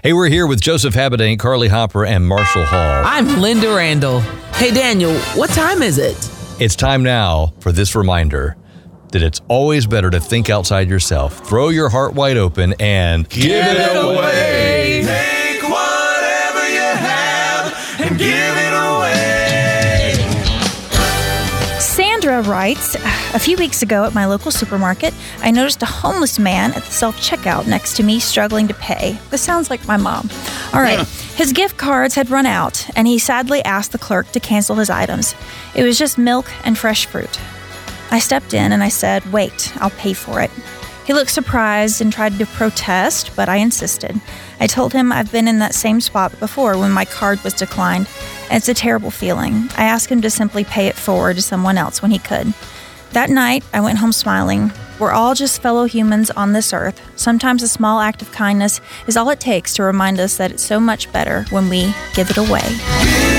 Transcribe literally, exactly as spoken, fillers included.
Hey, we're here with Joseph Habedank, Carly Hopper, and Marshall Hall. I'm Linda Randall. Hey, Daniel, what time is it? It's time now for this reminder that it's always better to think outside yourself. Throw your heart wide open and give it away. Take whatever you have and give it away. Sandra writes, a few weeks ago at my local supermarket, I noticed a homeless man at the self-checkout next to me struggling to pay. This sounds like my mom. All right. His gift cards had run out, and he sadly asked the clerk to cancel his items. It was just milk and fresh fruit. I stepped in and I said, wait, I'll pay for it. He looked surprised and tried to protest, but I insisted. I told him I've been in that same spot before when my card was declined, and it's a terrible feeling. I asked him to simply pay it forward to someone else when he could. That night, I went home smiling. We're all just fellow humans on this earth. Sometimes a small act of kindness is all it takes to remind us that it's so much better when we give it away.